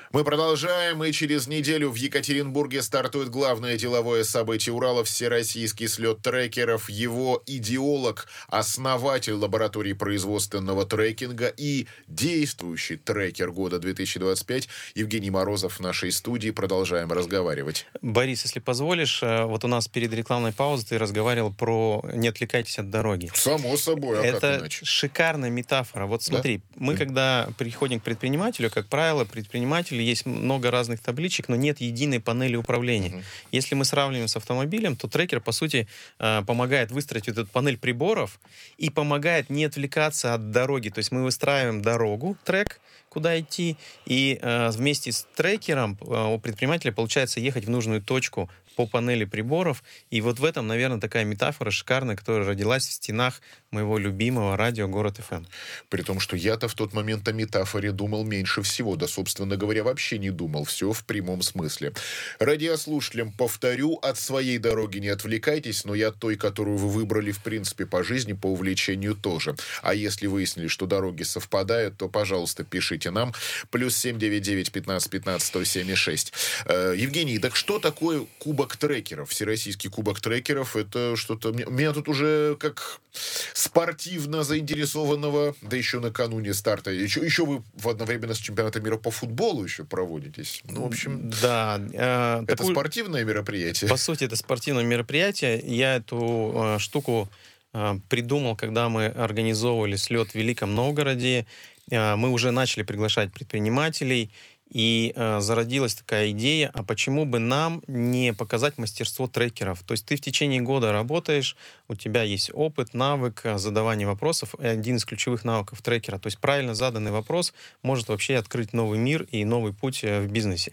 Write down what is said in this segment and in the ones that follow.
Мы продолжаем, и через неделю в Екатеринбурге стартует главное деловое событие Урала — всероссийский слет трекеров. Его идеолог, основатель лаборатории производственного трекинга и действующий трекер года 2025 Евгений Морозов в нашей студии. Продолжаем разговаривать. Борис, если позволишь, вот у нас перед рекламной паузой ты разговаривал про «не отвлекайтесь от дороги». Само собой, а Это как иначе? шикарная метафора. Вот смотри, мы когда приходим к предпринимателю, как правило, предпринимателю есть много разных табличек, но нет единой панели управления. Если мы сравниваем с автомобилем, то трекер, по сути, помогает выстроить эту панель приборов и помогает не отвлекаться от дороги. То есть мы выстраиваем дорогу, трек, куда идти, и вместе с трекером у предпринимателя получается ехать в нужную точку по панели приборов. И вот в этом, наверное, такая метафора шикарная, которая родилась в стенах моего любимого радио «Город ФМ». При том, что я-то в тот момент о метафоре думал меньше всего, да, собственно говоря, вообще не думал. Все в прямом смысле. Радиослушателям повторю, от своей дороги не отвлекайтесь, но и от той, которую вы выбрали, в принципе, по жизни, по увлечению тоже. А если выяснили, что дороги совпадают, то, пожалуйста, пишите нам. +7 99 15 15 107 6. Евгений, так что такое Кубок трекеров? Всероссийский Кубок трекеров — это что-то... Меня тут уже как спортивно заинтересованного, да еще накануне старта. Еще вы одновременно с чемпионатом мира по футболу еще проводитесь. Ну, в общем, да, это спортивное мероприятие. По сути, это спортивное мероприятие. Я эту штуку придумал, когда мы организовывали слет в Великом Новгороде. Мы уже начали приглашать предпринимателей, и зародилась такая идея, а почему бы нам не показать мастерство трекеров? То есть ты в течение года работаешь, у тебя есть опыт, навык задавания вопросов, и один из ключевых навыков трекера. То есть правильно заданный вопрос может вообще открыть новый мир и новый путь в бизнесе.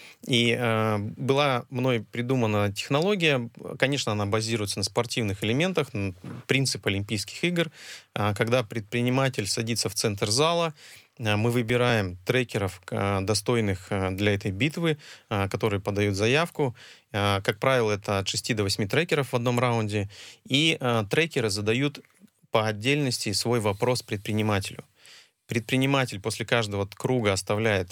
И была мной придумана технология, конечно, она базируется на спортивных элементах, принцип Олимпийских игр, когда предприниматель садится в центр зала, мы выбираем трекеров, достойных для этой битвы, которые подают заявку. Как правило, это от 6 до 8 трекеров в одном раунде. И трекеры задают по отдельности свой вопрос предпринимателю. Предприниматель после каждого круга оставляет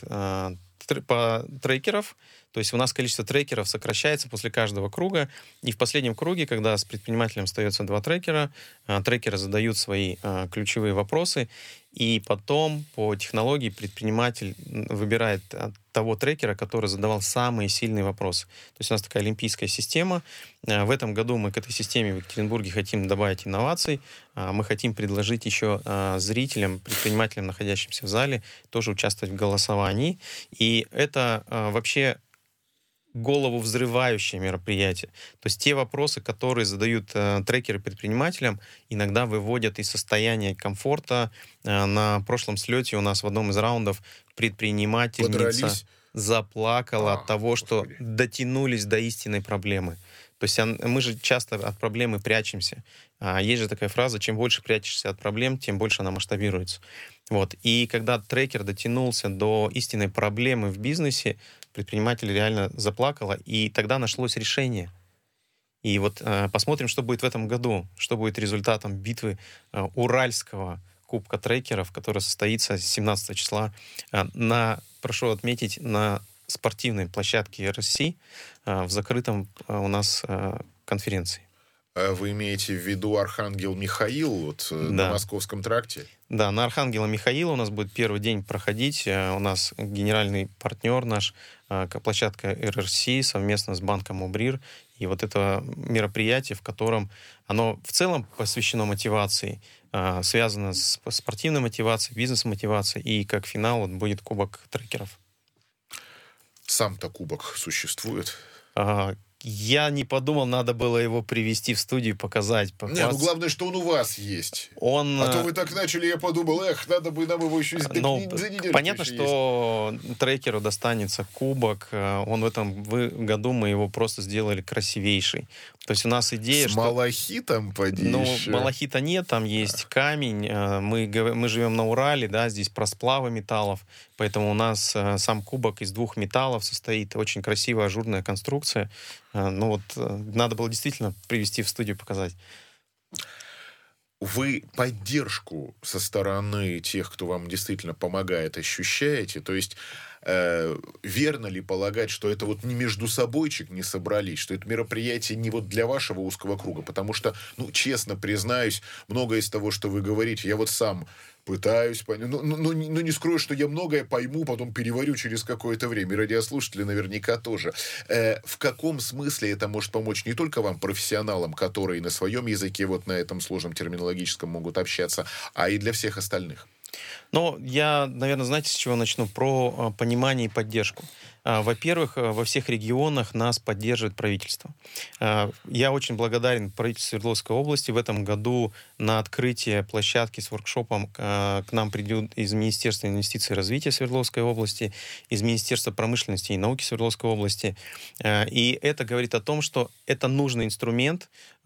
по трекеров, то есть у нас количество трекеров сокращается после каждого круга, и в последнем круге, когда с предпринимателем остается 2 трекера, трекеры задают свои ключевые вопросы, и потом по технологии предприниматель выбирает того трекера, который задавал самые сильные вопросы. То есть у нас такая олимпийская система. В этом году мы к этой системе в Екатеринбурге хотим добавить инноваций. Мы хотим предложить еще зрителям, предпринимателям, находящимся в зале, тоже участвовать в голосовании. И это вообще голову взрывающее мероприятие. То есть те вопросы, которые задают трекеры предпринимателям, иногда выводят из состояния комфорта. На прошлом слете у нас в одном из раундов предпринимательница заплакала от того, что дотянулись до истинной проблемы. То есть мы же часто от проблемы прячемся. Есть же такая фраза: чем больше прячешься от проблем, тем больше она масштабируется. Вот. И когда трекер дотянулся до истинной проблемы в бизнесе, предприниматель реально заплакала, и тогда нашлось решение. И вот посмотрим, что будет в этом году, что будет результатом битвы Уральского Кубка трекеров, который состоится 17 числа прошу отметить, на спортивной площадке РСС в закрытом у нас конференции. Вы имеете в виду Архангел Михаил на Московском тракте? Да, на Архангела Михаила у нас будет первый день проходить. У нас генеральный партнер наш, площадка РРС, совместно с банком Убрир. И вот это мероприятие, в котором оно в целом посвящено мотивации, связано с спортивной мотивацией, бизнес-мотивацией. И как финал будет Кубок трекеров. Сам-то кубок существует? Я не подумал, надо было его привести в студию, показать. Не, ну главное, что он у вас есть. А то вы так начали, я подумал, надо бы нам его еще за неделю. Понятно, что трекеру достанется кубок. Он в этом году мы его просто сделали красивейший. То есть у нас идея, с малахитом, поди еще. Малахита нет, там есть камень. Мы живем на Урале, да, здесь про сплавы металлов. Поэтому у нас сам кубок из 2 металлов состоит. Очень красивая ажурная конструкция. Надо было действительно привести в студию, показать. вы поддержку со стороны тех, кто вам действительно помогает, ощущаете? То есть верно ли полагать, что это вот не между собойчик не собрались, что это мероприятие не вот для вашего узкого круга? Потому что, ну, честно признаюсь, многое из того, что вы говорите, я вот сам пытаюсь понять. Ну, не скрою, что я многое пойму, потом переварю через какое-то время. И радиослушатели наверняка тоже. В каком смысле это может помочь не только вам, профессионалам, которые на своем языке, вот на этом сложном терминологическом могут общаться, а и для всех остальных? Но я, наверное, знаете, с чего начну? Про понимание и поддержку. Во-первых, во всех регионах нас поддерживает правительство. Я очень благодарен правительству Свердловской области. В этом году на открытие площадки с воркшопом к нам придут из Министерства инвестиций и развития Свердловской области, из Министерства промышленности и науки Свердловской области. И это говорит о том, что это нужный инструмент.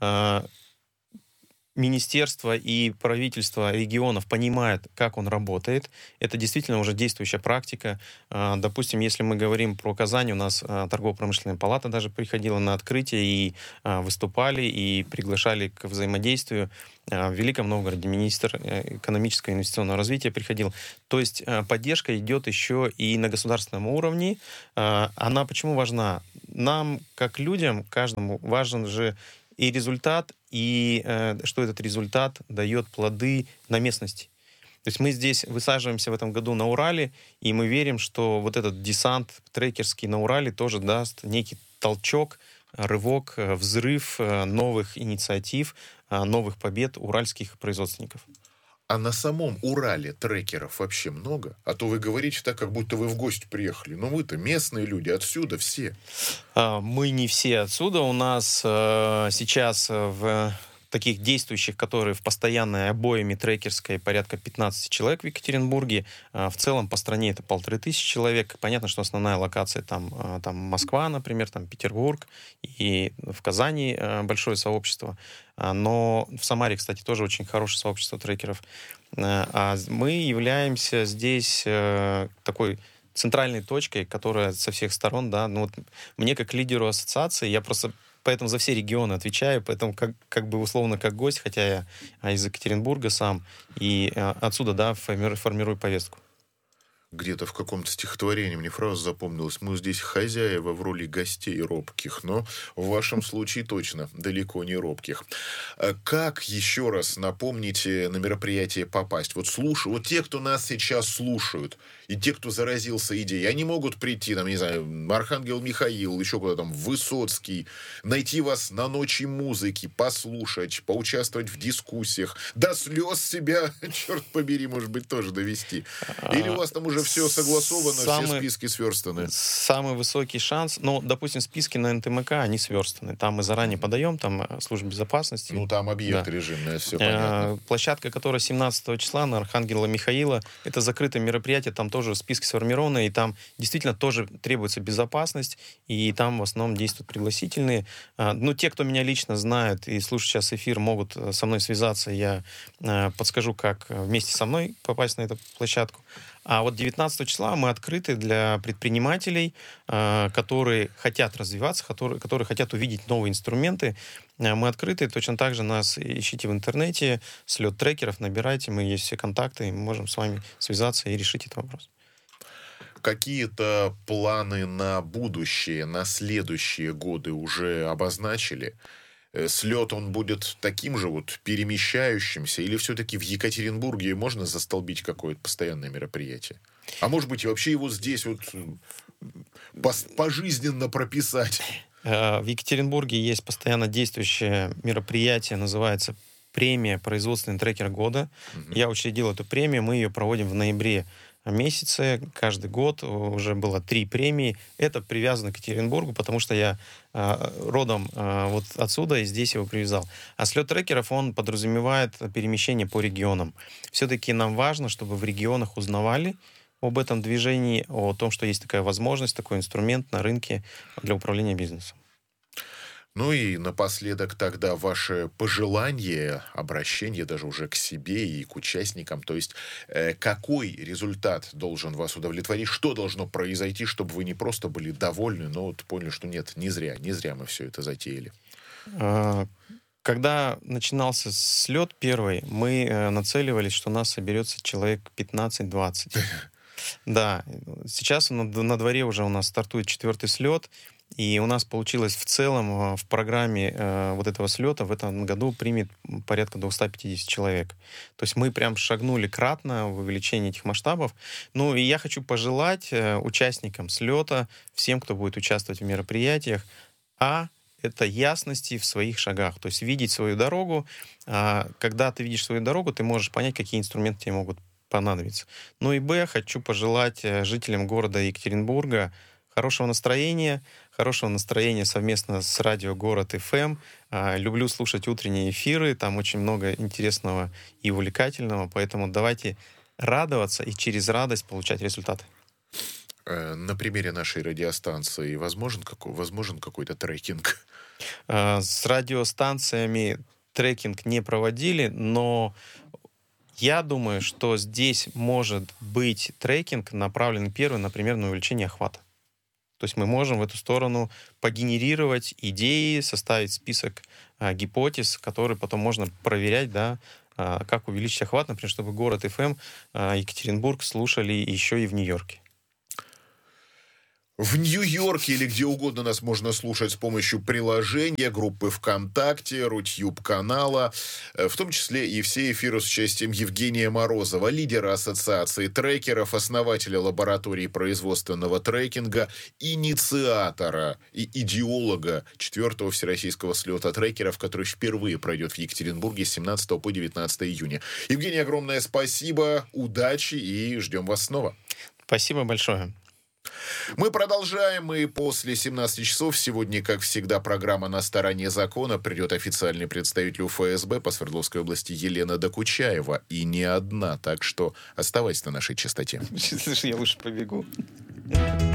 Министерство и правительство регионов понимают, как он работает. Это действительно уже действующая практика. Допустим, если мы говорим про Казань, у нас торгово-промышленная палата даже приходила на открытие и выступали, и приглашали к взаимодействию. В Великом Новгороде министр экономического и инвестиционного развития приходил. То есть поддержка идет еще и на государственном уровне. Она почему важна? Нам, как людям, каждому важен же и результат, и что этот результат дает плоды на местности. То есть мы здесь высаживаемся в этом году на Урале, и мы верим, что вот этот десант трекерский на Урале тоже даст некий толчок, рывок, взрыв новых инициатив, новых побед уральских производственников. А на самом Урале трекеров вообще много? А то вы говорите так, как будто вы в гости приехали. Но вы-то местные люди, отсюда все. Мы не все отсюда. У нас сейчас в таких действующих, которые в постоянной обоими трекерской, порядка 15 человек в Екатеринбурге. В целом по стране это 1500 человек. Понятно, что основная локация там Москва, например, там Петербург, и в Казани большое сообщество. Но в Самаре, кстати, тоже очень хорошее сообщество трекеров. А мы являемся здесь такой центральной точкой, которая со всех сторон, да, ну вот мне как лидеру ассоциации, я просто поэтому за все регионы отвечаю, поэтому как бы условно как гость, хотя я из Екатеринбурга сам, и отсюда, да, формирую повестку. Где-то в каком-то стихотворении мне фраза запомнилась: мы здесь хозяева в роли гостей робких, но в вашем случае точно далеко не робких. Как, еще раз напомните, на мероприятие попасть? Вот те, кто нас сейчас слушают, и те, кто заразился идеей, они могут прийти, там, не знаю, Архангел Михаил, еще куда-то там, Высоцкий, найти вас на ночи музыки, послушать, поучаствовать в дискуссиях, до слез себя, черт побери, может быть, тоже довести. Или у вас там уже все согласовано, все списки сверстаны? Самый высокий шанс, ну, допустим, списки на НТМК, они сверстаны. Там мы заранее подаем, там служба безопасности. Ну, там объект режимный, все понятно. Площадка, которая 17 числа на Архангела Михаила, это закрытое мероприятие, там тоже списки сформированы, и там действительно тоже требуется безопасность, и там в основном действуют пригласительные. Ну, те, кто меня лично знает и слушают сейчас эфир, могут со мной связаться, я подскажу, как вместе со мной попасть на эту площадку. А вот 19 числа мы открыты для предпринимателей, которые хотят развиваться, которые хотят увидеть новые инструменты. Мы открыты, точно так же нас ищите в интернете, слет трекеров, набирайте, мы есть все контакты, и мы можем с вами связаться и решить этот вопрос. Какие-то планы на будущее, на следующие годы уже обозначили? Слет, он будет таким же вот перемещающимся, или все-таки в Екатеринбурге можно застолбить какое-то постоянное мероприятие? А может быть, и вообще его здесь вот пожизненно прописать? В Екатеринбурге есть постоянно действующее мероприятие, называется «Премия «Производственный трекер года». Я учредил эту премию, мы ее проводим в ноябре месяце, каждый год уже было 3 премии. Это привязано к Екатеринбургу, потому что я родом вот отсюда и здесь его привязал. А слет трекеров, он подразумевает перемещение по регионам. Все-таки нам важно, чтобы в регионах узнавали об этом движении, о том, что есть такая возможность, такой инструмент на рынке для управления бизнесом. Ну и напоследок тогда ваше пожелание, обращение даже уже к себе и к участникам. То есть какой результат должен вас удовлетворить? Что должно произойти, чтобы вы не просто были довольны, но вот поняли, что нет, не зря мы все это затеяли? Когда начинался слет первый, мы нацеливались, что у нас соберется человек 15-20. Да, сейчас на дворе уже у нас стартует 4-й слет, и у нас получилось в целом в программе вот этого слета в этом году примет порядка 250 человек. То есть мы прям шагнули кратно в увеличении этих масштабов. Ну и я хочу пожелать участникам слета, всем, кто будет участвовать в мероприятиях, это ясности в своих шагах. То есть видеть свою дорогу. Когда ты видишь свою дорогу, ты можешь понять, какие инструменты тебе могут понадобиться. Ну и хочу пожелать жителям города Екатеринбурга хорошего настроения совместно с радио «Город ФМ». Люблю слушать утренние эфиры, там очень много интересного и увлекательного, поэтому давайте радоваться и через радость получать результаты. На примере нашей радиостанции возможен какой-то трекинг? С радиостанциями трекинг не проводили, но я думаю, что здесь может быть трекинг, направленный первый, например, на увеличение охвата. То есть мы можем в эту сторону погенерировать идеи, составить список гипотез, которые потом можно проверять, да, как увеличить охват, например, чтобы город ФМ, Екатеринбург слушали еще и в Нью-Йорке. В Нью-Йорке или где угодно нас можно слушать с помощью приложения, группы ВКонтакте, Рутюб-канала, в том числе и все эфиры с участием Евгения Морозова, лидера Ассоциации трекеров, основателя лаборатории производственного трекинга, инициатора и идеолога 4-го Всероссийского слета трекеров, который впервые пройдет в Екатеринбурге с 17 по 19 июня. Евгений, огромное спасибо, удачи и ждем вас снова. Спасибо большое. Мы продолжаем, и после 17 часов сегодня, как всегда, программа «На стороне закона». Придет официальный представитель УФСБ по Свердловской области Елена Докучаева. И не одна, так что оставайся на нашей частоте. Слушай, я лучше побегу.